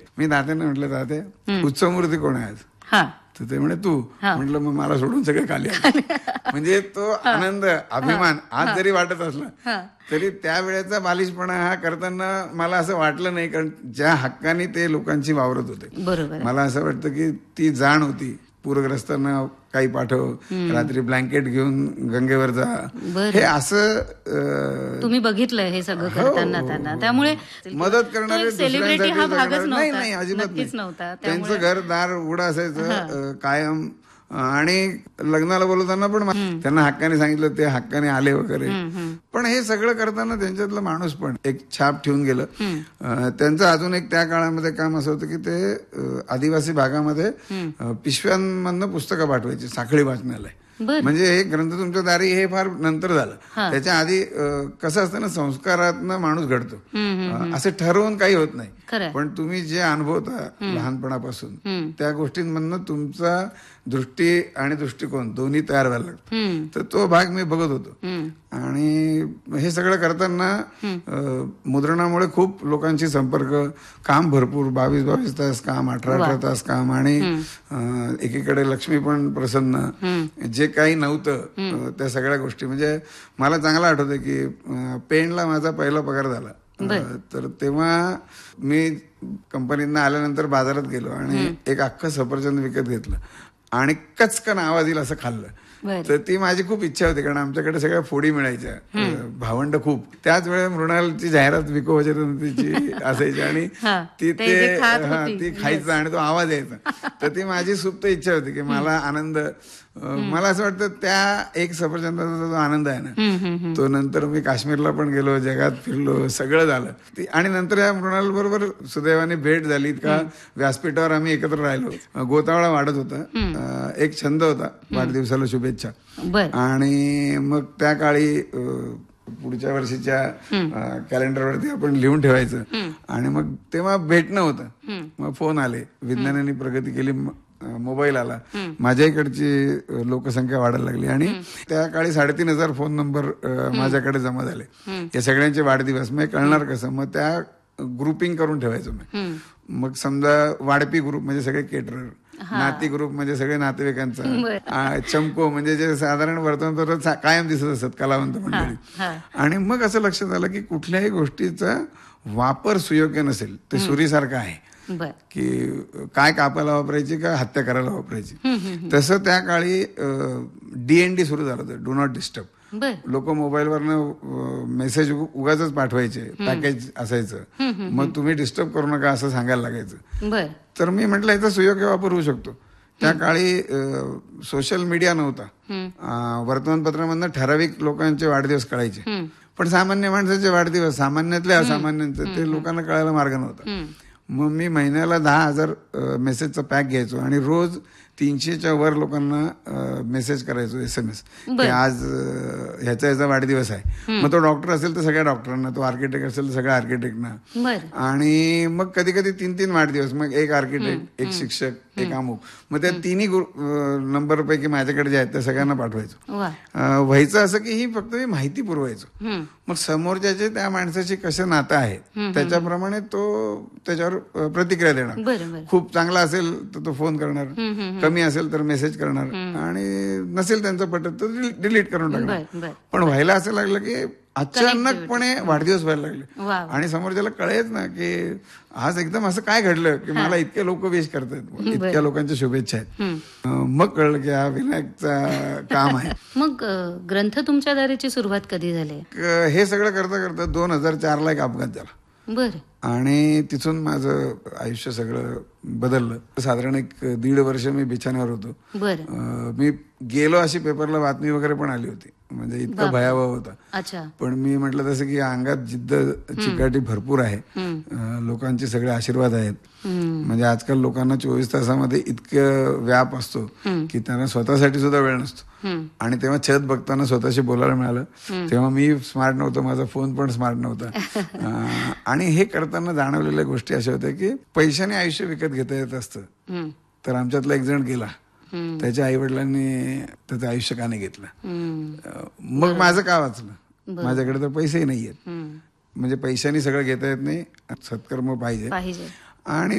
मी तात्यांना म्हटलं, तात्या उत्सव मूर्ती कोण आहे आज? हा तर ते म्हणे तू. म्हटलं मग मला सोडून सगळे खाली आले. म्हणजे तो आनंद, अभिमान आज जरी वाटत असला तरी त्यावेळेचा बालिशपणा हा करताना मला असं वाटलं नाही, कारण ज्या हक्काने ते लोकांची वावरत होते. बरोबर. मला असं वाटतं की ती जाण होती. पूरग्रस्तांना काही पाठव, रात्री ब्लँकेट घेऊन गंगेवर जा, हे असं तुम्ही बघितलंय हे सगळं करताना त्यांना. त्यामुळे मदत करणारे सेलिब्रिटी हा भागच नाही नाही अजिबात नव्हता. त्यांचं घरदार उघडं असायचं कायम. आणि लग्नाला बोलवताना पण त्यांना हक्काने सांगितलं, ते हक्काने आले वगैरे. पण हे सगळं करताना त्यांच्यातलं माणूस पण एक छाप ठेवून गेलं. त्यांचं अजून एक त्या काळामध्ये काम असं होतं की ते आदिवासी भागामध्ये पिशव्यांमधनं पुस्तकं पाठवायची, साखळी वाचनालय. म्हणजे हे ग्रंथ तुमच्या दारी हे फार नंतर झालं. त्याच्या आधी कसं असतं ना, संस्कारातनं माणूस घडतो, असं ठरवून काही होत नाही. पण तुम्ही जे अनुभवता लहानपणापासून त्या गोष्टींमधनं तुमचा दृष्टी आणि दृष्टिकोन दोन्ही तयार व्हायला लागतो. तर तो भाग मी बघत होतो. आणि हे सगळं करताना मुद्रणामुळे खूप लोकांशी संपर्क, काम भरपूर, 22 तास काम, 18 तास काम. आणि एकीकडे लक्ष्मी पण प्रसन्न, जे काही नव्हतं त्या सगळ्या गोष्टी. म्हणजे मला चांगलं आठवतं की पेणला माझा पहिला पगार झाला. तर तेव्हा मी कंपनीतनं आल्यानंतर बाजारात गेलो आणि एक अख्खं सफरचंद विकत घेतलं आणि कचकन आवाज येईल असं खाल्लं. तर ती माझी खूप इच्छा होती, कारण आमच्याकडे सगळ्या फोडी मिळायच्या, भावंड खूप. त्याच वेळेस मृणालची जाहिरात विको वचनची असायची आणि ती खायचं आणि तो आवाज यायचा. तर ती माझी सुप्त इच्छा होती की मला आनंद, मला असं वाटतं त्या एक सफरचंदाचा जो आनंद आहे ना, तो नंतर मी काश्मीरला पण गेलो, जगात फिरलो, सगळं झालं. आणि नंतर या मृणाल बरोबर सुदैवाने भेट झाली का व्यासपीठावर आम्ही एकत्र राहिलो. गोतावळा वाढत होता, एक छंद होता वाढदिवसाला शुभेच्छा. आणि मग त्या काळी पुढच्या वर्षीच्या कॅलेंडरवरती आपण लिहून ठेवायचं. आणि मग तेव्हा भेटणं होतं. मग फोन आले, विज्ञानाने प्रगती केली, मोबाईल आला, माझ्या इकडची लोकसंख्या वाढायला लागली आणि त्या काळी 3,500 फोन नंबर माझ्याकडे जमा झाले. या सगळ्यांचे वाढदिवस मग कळणार कसं, मग त्या ग्रुपिंग करून ठेवायचो मी. मग समजा वाढपी ग्रुप म्हणजे सगळे केटरर, नाती ग्रुप म्हणजे सगळे नातेवाईकांचा, चमको म्हणजे जे साधारण वर्तमानपत्रात कायम दिसत असतात कलावंत मंडळी. आणि मग असं लक्षात आलं की कुठल्याही गोष्टीचा वापर सुयोग्य नसेल ते सुरीसारखं आहे, की काय कापायला वापरायची का हत्या करायला वापरायची. तसं त्या काळी DND सुरू झालं होतं, डू नॉट डिस्टर्ब. लोक मोबाईलवरनं मेसेज उगाच पाठवायचे, पॅकेज असायचं, मग तुम्ही डिस्टर्ब करू नका असं सांगायला लागायचं. तर मी म्हटलं याचा सुयोग्य वापर होऊ शकतो. त्या काळी सोशल मीडिया नव्हता, वर्तमानपत्रामधनं ठराविक लोकांचे वाढदिवस कळायचे, पण सामान्य माणसाचे वाढदिवस, सामान्यातले असामान्यांचे, ते लोकांना कळायला मार्ग नव्हता. मग मी महिन्याला 10,000 मेसेजचा पॅक घ्यायचो आणि रोज 300च्या वर लोकांना मेसेज करायचो, SMS, की आज ह्याचा वाढदिवस आहे. मग तो डॉक्टर असेल तर सगळ्या डॉक्टरांना, तो आर्किटेक्ट असेल तर सगळ्या आर्किटेक्टना. आणि मग कधी कधी 3-3 वाढदिवस, मग एक आर्किटेक्ट, एक शिक्षक, एक अमुक. मग त्या तिन्ही नंबरपैकी माझ्याकडे जे आहेत त्या सगळ्यांना पाठवायचो. व्हायचं असं की ही फक्त मी माहिती पुरवायचो. मग समोरच्याचे त्या माणसाची कसं नातं आहे त्याच्याप्रमाणे तो त्याच्यावर प्रतिक्रिया देणार. खूप चांगला असेल तर तो फोन करणार, कमी असेल तर मेसेज करणार, आणि नसेल त्यांचं पटत तर डिलीट करून टाकणार. पण व्हायला असं लागलं की अचानकपणे वाढदिवस व्हायला लागले आणि समोरच्याला कळेच ना की आज एकदम असं काय घडलं की मला इतके लोक विश करतात, इतक्या लोकांच्या शुभेच्छा आहेत. मग कळलं की हा विनायकचा काम आहे. मग ग्रंथ तुमच्या दारीची सुरुवात कधी झाली? हे सगळं करता करता 2004ला एक अपघात झाला. आणि तिथून माझं आयुष्य सगळं बदललं. साधारण एक 1.5 वर्ष मी बिछाण्यावर होतो. मी गेलो अशी पेपरला बातमी वगैरे पण आली होती, म्हणजे इतका भयावह होता. पण मी म्हटलं तसं की अंगात जिद्द चिकाटी भरपूर आहे, लोकांचे सगळे आशीर्वाद आहेत. म्हणजे आजकाल लोकांना 24 तासामध्ये इतकं व्याप असतो की त्यांना स्वतःसाठी सुद्धा वेळ नसतो. आणि तेव्हा छत बघताना स्वतःशी बोलायला मिळालं. तेव्हा मी स्मार्ट नव्हतो, माझा फोन पण स्मार्ट नव्हता. आणि हे करताना जाणवलेल्या गोष्टी अशा होत्या की पैशाने आयुष्य विकत घेता येत असतं, तर आमच्यातला एक जण गेला, त्याच्या आई वडिलांनी त्याचं आयुष्य का नाही घेतलं. मग माझं का वाचलं? माझ्याकडे तर पैसेही नाहीयेत, म्हणजे पैशाने सगळं घेता येत नाही, सत्कर्म पाहिजे. आणि